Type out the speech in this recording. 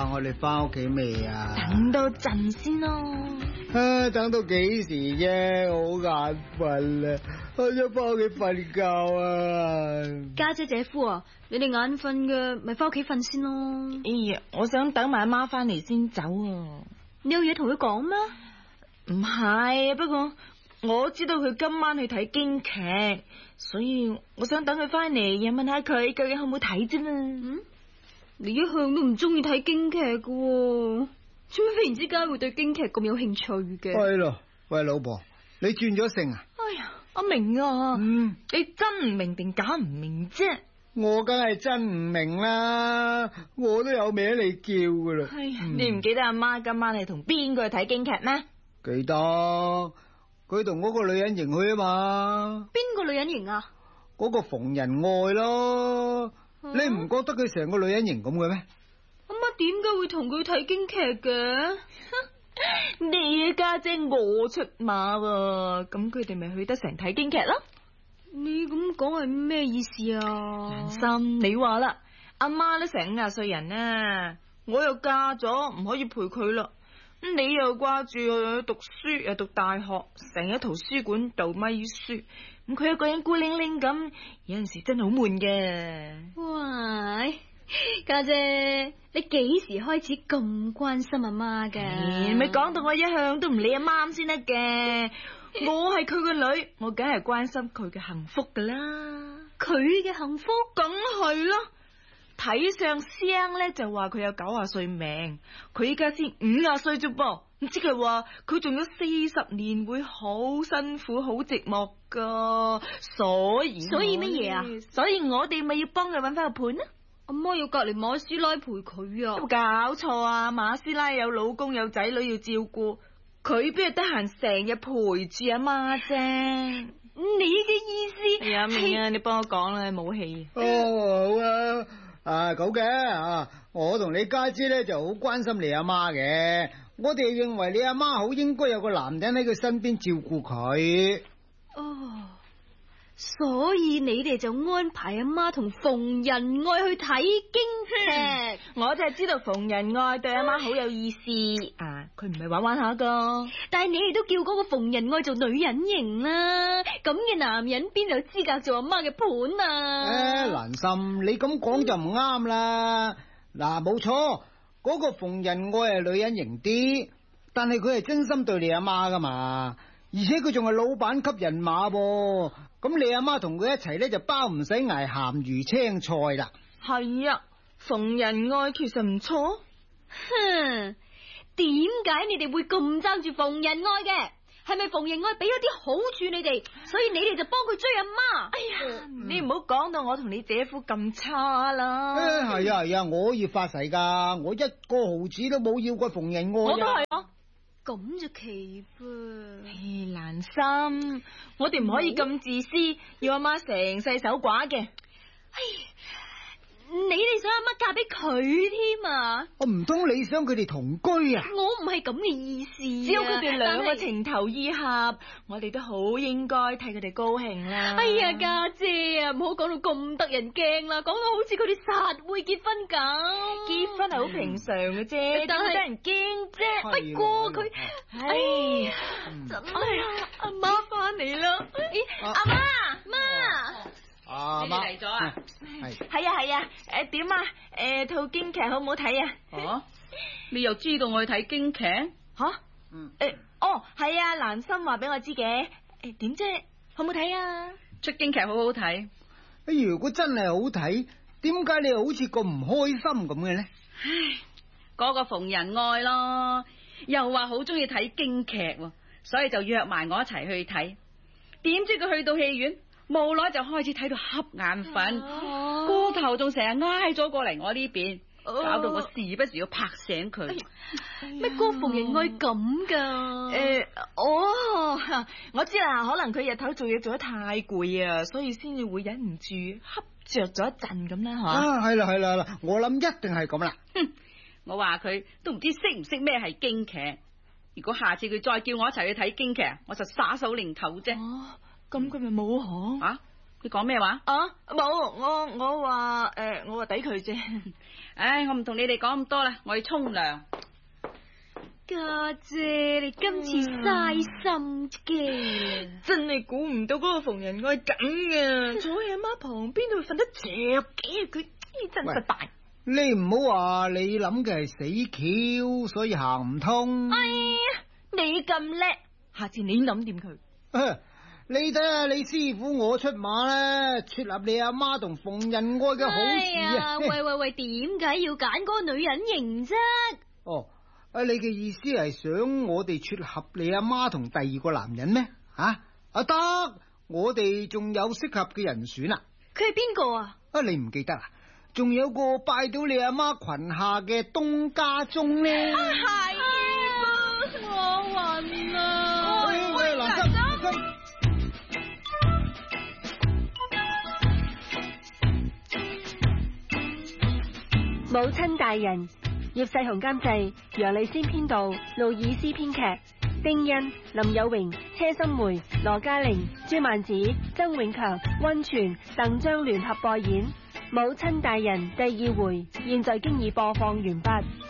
我哋翻屋企未啊？ 等多陣先咯。 等到幾時啫？我好眼瞓啦，我想翻屋企瞓覺啊！ 家姐姐夫啊，你哋眼瞓嘅咪翻屋企瞓先咯。 哎呀，我想等埋阿媽翻嚟先走啊。 你有嘢同佢講咩？ 唔係，不過我知道佢今晚去睇京劇，所以我想等佢翻嚟又問下佢究竟好唔好睇啫嘛。 你一向都唔中意睇京劇嘅，做咩忽然之間會對京劇咁有興趣嘅？ 係咯，喂老婆，你轉咗性啊？ 哎呀，阿明啊，你真唔明定假唔明啫？ 我梗係真唔明啦，我都有名你叫噶啦。 哎呀，你唔記得阿媽今晚係同邊個去睇京劇咩？ 記得，佢同嗰個女人型去啊嘛。 邊個女人型啊？ 嗰個馮仁愛咯。你唔覺得佢成個女人型咁嘅咩？ 阿媽點解會同佢睇京劇嘅？ 你家姐我出馬喎，咁佢哋咪去得成睇京劇咯？ 你咁講係咩意思啊？ 良心，你話啦，阿媽都成50歲人啦，我又嫁咗，唔可以陪佢啦。咁你又掛住去讀書，又讀大學，成日圖書館度咪書，咁佢一個人孤零零咁，有陣時真係好悶嘅。 喂，家姐，你幾時開始咁關心阿媽㗎？ 咪講到我一向都唔理阿媽先得嘅。我係佢個女，我梗係關心佢嘅幸福噶啦。 佢嘅幸福， 梗係啦。睇相聲咧就話佢有90歲命，佢依家先50歲啫噃，唔知佢話佢仲有40年會好辛苦、好寂寞噶，所以乜嘢啊？ 所以我哋咪要幫佢搵翻個伴啊！ 阿媽要隔籬馬師奶陪佢啊！ 有冇搞錯啊？馬師奶有老公有仔女要照顧，佢邊係得閒成日陪住阿媽啫？ 你嘅意思係啊，明啊，你幫我講啦，冇氣。 好啊。好嘅啊！我同你家姐咧就好關心你阿媽嘅，我哋認為你阿媽好應該有個男人喺佢身邊照顧佢。 哦，所以你哋就安排阿媽同馮仁愛去睇京劇。 我就係知道馮仁愛對阿媽好有意思啊，佢唔係玩玩下噶。 但係你哋都叫嗰個馮仁愛做女人型啦，咁嘅男人邊有資格做阿媽嘅伴啊？ 蘭心，你咁講就唔啱啦。嗱，冇錯，嗰個馮仁愛係女人型啲，但係佢係真心對你阿媽噶嘛，而且佢仲係老闆級人馬噃。咁你阿媽同佢一齊咧，就包唔使挨鹹魚青菜啦。 係啊，馮仁愛其實唔錯。 哼，點解你哋會咁爭住馮仁愛嘅？係咪馮仁愛俾咗啲好處你哋，所以你哋就幫佢追阿媽？ 哎呀，你唔好講到我同你姐夫咁差啦。 係啊，我要發誓噶，我一個毫子都冇要過馮仁愛。 我都係啊。 咁就奇噃。 蘭心，我哋唔可以咁自私，要阿媽成世守寡嘅。 你哋想阿媽嫁俾佢添啊？ 我唔通你想佢哋同居啊？ 我唔係咁嘅意思啊。 只要佢哋兩個情投意合，我哋都好應該替佢哋高興啦。 哎呀，家姐啊，唔好講到咁得人驚啦，講到好似佢哋實會結婚咁。 結婚係好平常嘅啫， 但係得人驚啫。 不過佢，真係阿媽翻嚟啦！ 阿媽， 媽， 你哋嚟咗啊？ 係啊，點啊？套京劇好唔好睇啊？ 你又知道我去睇京劇？ 吓？係啊，蘭心話俾我知嘅。點啫？好唔好睇啊？ 出京劇好好睇。 如果真係好睇，點解你又好似咁唔開心咁嘅咧？ 嗰個馮仁愛咯，又話好中意睇京劇，所以就約埋我一齊去睇。點知佢去到戲院，無耐就開始睇到瞌眼瞓，個頭仲成日挨咗過嚟我呢邊，搞到我時不時要拍醒佢。 乜個馮仁愛咁噶？ 我知啦，可能佢日頭做嘢做得太攰啊，所以先至會忍唔住瞌着咗一陣咁啦，吓。 係啦，我諗一定係咁啦。 我話佢都唔知識唔識咩係京劇。如果下次佢再叫我一齊去睇京劇，我就耍手擰頭啫。 咁佢咪冇行啊？ 你講咩話？ 啊，冇，我話我話抵佢啫。 唉，我唔同你哋講咁多啦，我要沖涼。 家姐，你今次嘥心機， 真係估唔到嗰個馮仁愛咁嘅，坐喺阿媽旁邊都會瞓得着嘅，佢真失敗。 你唔好話你諗嘅係死橋，所以行唔通。 哎呀，你咁叻，下次你諗掂佢。 你睇下你師傅我出馬咧，撮合你阿媽同馮仁愛嘅好事啊！ 喂，點解要揀嗰個女人型啫？ 哦，你嘅意思係想我哋撮合你阿媽同第二個男人咩？得，我哋仲有適合嘅人選啊！ 佢係邊個啊？ 你唔記得啊？仲有個拜到你阿媽裙下嘅東家忠呢？ 係我暈啊！ 喂，嗱，心。 母親大人，葉世雄監製，楊麗仙編導，路爾斯編劇，丁欣、林有榮、車心梅、羅嘉玲、朱曼子、曾永強、溫泉、鄧章聯合播演《母親大人》第2回，現在經已播放完畢。